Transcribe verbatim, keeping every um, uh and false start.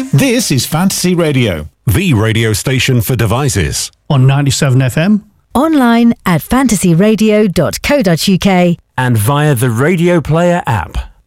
This is Fantasy Radio, the radio station for devices. On ninety-seven F M. Online at fantasy radio dot co dot uk. And via the Radio Player app.